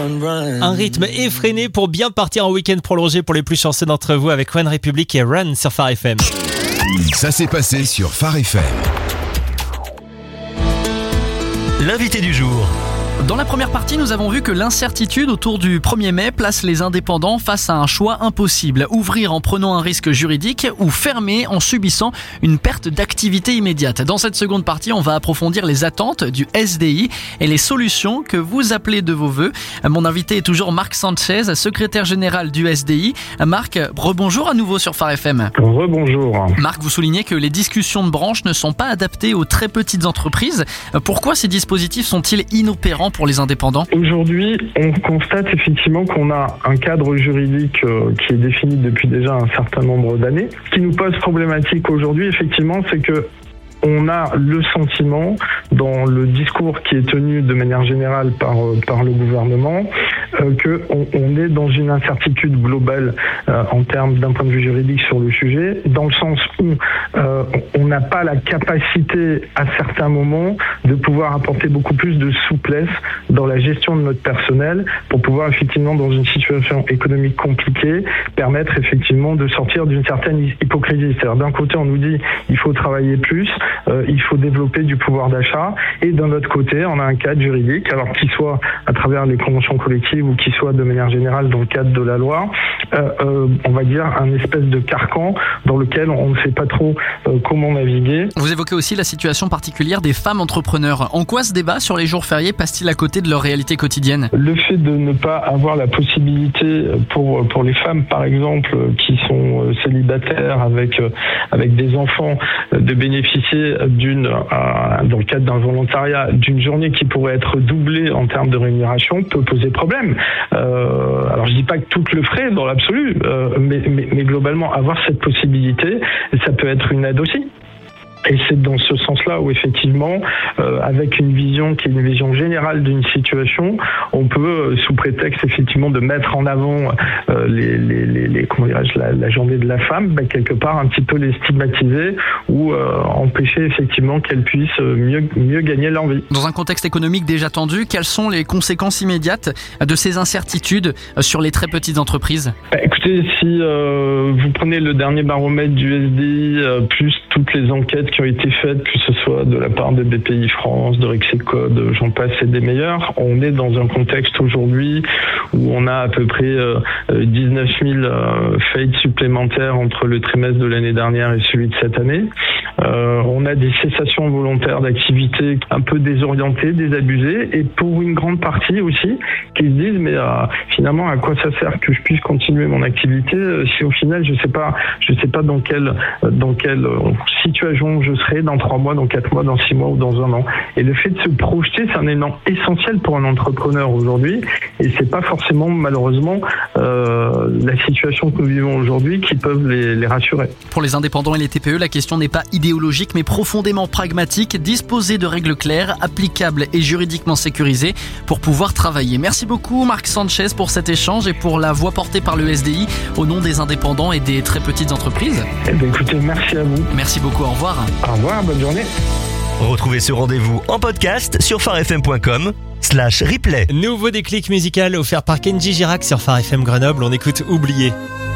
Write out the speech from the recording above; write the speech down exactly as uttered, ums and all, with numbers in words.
Un rythme effréné pour bien partir en week-end prolongé pour les plus chanceux d'entre vous avec One Republic et Run sur Phare F M. Ça s'est passé sur Phare F M. L'invité du jour. Dans la première partie, nous avons vu que l'incertitude autour du premier mai place les indépendants face à un choix impossible. Ouvrir en prenant un risque juridique ou fermer en subissant une perte d'activité immédiate. Dans cette seconde partie, on va approfondir les attentes du S D I et les solutions que vous appelez de vos voeux. Mon invité est toujours Marc Sanchez, secrétaire général du S D I. Marc, rebonjour à nouveau sur Phare F M. Rebonjour. Marc, vous soulignez que les discussions de branche ne sont pas adaptées aux très petites entreprises. Pourquoi ces dispositifs sont-ils inopérants pour les indépendants? Aujourd'hui, on constate effectivement qu'on a un cadre juridique euh, qui est défini depuis déjà un certain nombre d'années. Ce qui nous pose problématique aujourd'hui, effectivement, c'est que on a le sentiment, dans le discours qui est tenu de manière générale par, par le gouvernement, euh, qu'on on est dans une incertitude globale euh, en termes d'un point de vue juridique sur le sujet, dans le sens où euh, on n'a pas la capacité à certains moments de pouvoir apporter beaucoup plus de souplesse dans la gestion de notre personnel pour pouvoir effectivement, dans une situation économique compliquée, permettre effectivement de sortir d'une certaine hypocrisie. C'est-à-dire d'un côté, on nous dit il faut travailler plus, Euh, il faut développer du pouvoir d'achat, et d'un autre côté on a un cadre juridique, alors qu'il soit à travers les conventions collectives ou qu'il soit de manière générale dans le cadre de la loi, euh, euh, on va dire un espèce de carcan dans lequel on ne sait pas trop euh, comment naviguer. Vous évoquez aussi la situation particulière des femmes entrepreneurs. En quoi ce débat sur les jours fériés passe-t-il à côté de leur réalité quotidienne? Le fait de ne pas avoir la possibilité pour, pour les femmes par exemple qui sont célibataires avec, avec des enfants de bénéficier d'une, euh, dans le cadre d'un volontariat, d'une journée qui pourrait être doublée en termes de rémunération peut poser problème. Euh, alors je dis pas que toutes le feraient dans l'absolu, euh, mais, mais, mais globalement avoir cette possibilité, ça peut être une aide aussi. Et c'est dans ce sens-là où effectivement, euh, avec une vision qui est une vision générale d'une situation, on peut, euh, sous prétexte effectivement de mettre en avant euh, les, les, les, les comment dirais-je, la, la journée de la femme, bah, quelque part un petit peu les stigmatiser ou euh, empêcher effectivement qu'elles puissent mieux mieux gagner leur vie. Dans un contexte économique déjà tendu, quelles sont les conséquences immédiates de ces incertitudes sur les très petites entreprises? Bah, écoutez, si euh, vous prenez le dernier baromètre du S D I, euh, plus toutes les enquêtes qui ont été faites, que ce soit de la part de B P I France, de Rexecode, j'en passe et des meilleurs, on est dans un contexte aujourd'hui où on a à peu près euh, dix-neuf mille euh, faillites supplémentaires entre le trimestre de l'année dernière et celui de cette année. Euh, on a des cessations volontaires d'activités un peu désorientées, désabusées, et pour une grande partie aussi, qui se disent mais euh, finalement à quoi ça sert que je puisse continuer mon activité euh, si au final je sais pas, je sais pas dans quelle dans quelle euh, situation je serai dans trois mois, dans quatre mois, dans six mois ou dans un an. Et le fait de se projeter, c'est un élément essentiel pour un entrepreneur aujourd'hui, et c'est pas forcément malheureusement euh, la situation que nous vivons aujourd'hui qui peuvent les, les rassurer. Pour les indépendants et les T P E, la question n'est pas idéologique mais profondément pragmatique, disposer de règles claires, applicables et juridiquement sécurisées pour pouvoir travailler. Merci beaucoup Marc Sanchez pour cet échange et pour la voix portée par le S D I au nom des indépendants et des très petites entreprises. Eh bien, écoutez, merci à vous. Merci beaucoup, au revoir. Au revoir, bonne journée. Retrouvez ce rendez-vous en podcast sur pharefm point com slash replay. Nouveau déclic musical offert par Kenji Girac sur Phare F M Grenoble. On écoute Oublié.